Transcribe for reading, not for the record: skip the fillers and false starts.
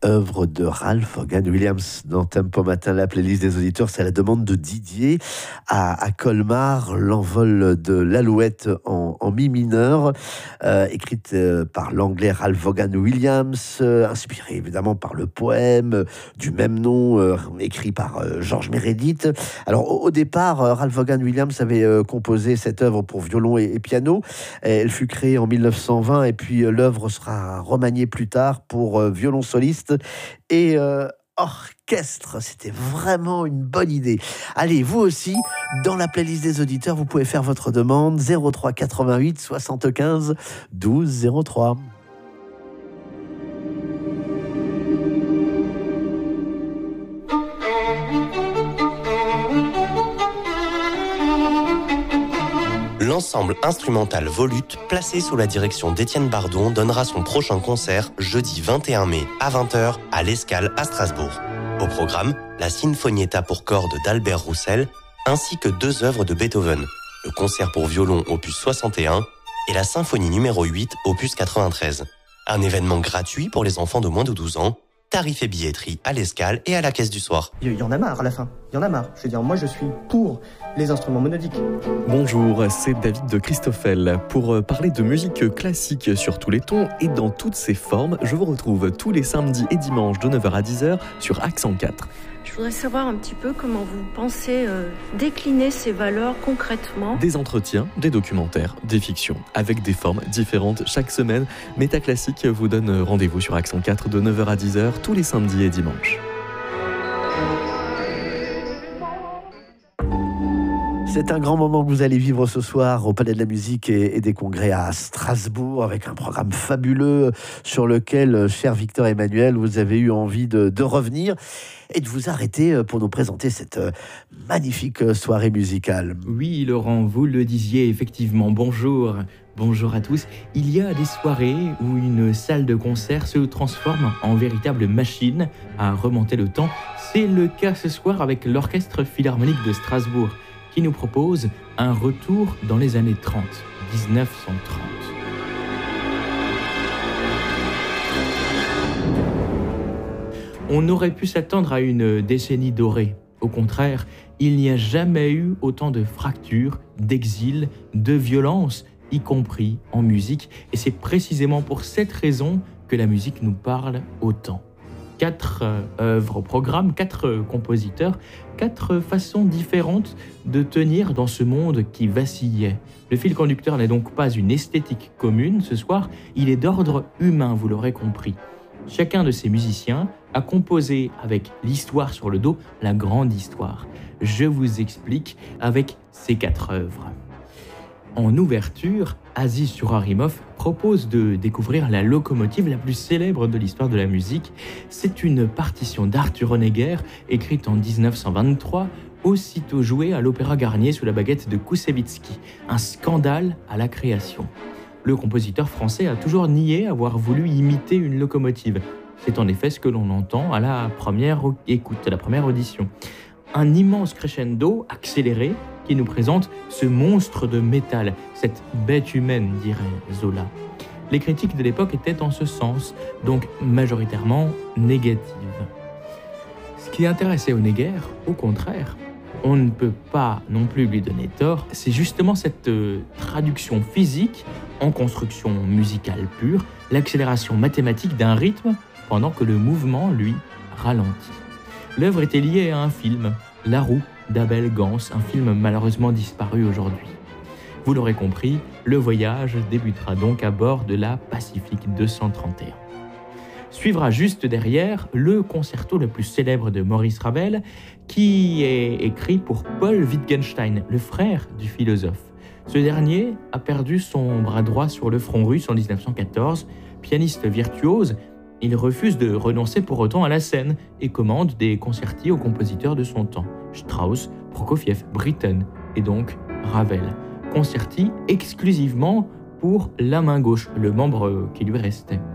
œuvre de Ralph Vaughan Williams dans Tempo Matin, la playlist des auditeurs. C'est à la demande de Didier à Colmar, l'envol de l'Alouette en mi mineur, écrite par l'anglais Ralph Vaughan Williams, inspirée évidemment par le poème du même nom, écrit par George Meredith. Alors au départ, Ralph Vaughan Williams avait composé cette œuvre pour violon et piano. Elle fut créée en 1920 et puis l'œuvre sera remaniée plus tard pour violon soliste et orchestre. C'était vraiment une bonne idée. Allez, vous aussi, dans la playlist des auditeurs, vous pouvez faire votre demande 03 88 75 12 03. L'ensemble instrumental Volute, placé sous la direction d'Étienne Bardon, donnera son prochain concert jeudi 21 mai à 20h à l'Escale à Strasbourg. Au programme, la Sinfonietta pour cordes d'Albert Roussel, ainsi que 2 œuvres de Beethoven, le concert pour violon opus 61 et la symphonie numéro 8 opus 93. Un événement gratuit pour les enfants de moins de 12 ans, tarifs et billetterie à l'Escale et à la Caisse du Soir. Il y en a marre à la fin, il y en a marre. Je veux dire, moi je suis pour les instruments monodiques. Bonjour, c'est David de Christoffel. Pour parler de musique classique sur tous les tons et dans toutes ses formes, je vous retrouve tous les samedis et dimanches de 9h à 10h sur Accent 4. Je voudrais savoir un petit peu comment vous pensez décliner ces valeurs concrètement. Des entretiens, des documentaires, des fictions, avec des formes différentes chaque semaine. Méta Classique vous donne rendez-vous sur Accent 4 de 9h à 10h tous les samedis et dimanches. C'est un grand moment que vous allez vivre ce soir au Palais de la Musique et des Congrès à Strasbourg, avec un programme fabuleux sur lequel, cher Victor Emmanuel, vous avez eu envie de revenir et de vous arrêter pour nous présenter cette magnifique soirée musicale. Oui, Laurent, vous le disiez effectivement. Bonjour. Bonjour à tous. Il y a des soirées où une salle de concert se transforme en véritable machine à remonter le temps. C'est le cas ce soir avec l'Orchestre Philharmonique de Strasbourg, qui nous propose un retour dans les années 30, 1930. On aurait pu s'attendre à une décennie dorée. Au contraire, il n'y a jamais eu autant de fractures, d'exil, de violence, y compris en musique. Et c'est précisément pour cette raison que la musique nous parle autant. 4 œuvres au programme, 4 compositeurs, 4 façons différentes de tenir dans ce monde qui vacillait. Le fil conducteur n'est donc pas une esthétique commune ce soir, il est d'ordre humain, vous l'aurez compris. Chacun de ces musiciens a composé avec l'histoire sur le dos, la grande histoire. Je vous explique avec ces 4 œuvres. En ouverture, Aziz Surarimov propose de découvrir la locomotive la plus célèbre de l'histoire de la musique. C'est une partition d'Arthur Honegger, écrite en 1923, aussitôt jouée à l'Opéra Garnier sous la baguette de Koussevitzky. Un scandale à la création. Le compositeur français a toujours nié avoir voulu imiter une locomotive. C'est en effet ce que l'on entend à la première écoute, à la première audition. Un immense crescendo accéléré qui nous présente ce monstre de métal, cette bête humaine, dirait Zola. Les critiques de l'époque étaient en ce sens, donc majoritairement négatives. Ce qui intéressait Honegger, au contraire, on ne peut pas non plus lui donner tort, c'est justement cette traduction physique en construction musicale pure, l'accélération mathématique d'un rythme pendant que le mouvement, lui, ralentit. L'œuvre était liée à un film, La Roue, d'Abel Gans, un film malheureusement disparu aujourd'hui. Vous l'aurez compris, le voyage débutera donc à bord de la Pacific 231. Suivra juste derrière le concerto le plus célèbre de Maurice Ravel, qui est écrit pour Paul Wittgenstein, le frère du philosophe. Ce dernier a perdu son bras droit sur le front russe en 1914. Pianiste virtuose, il refuse de renoncer pour autant à la scène et commande des concertis aux compositeurs de son temps, Strauss, Prokofiev, Britten et donc Ravel. Concertis exclusivement pour la main gauche, le membre qui lui restait.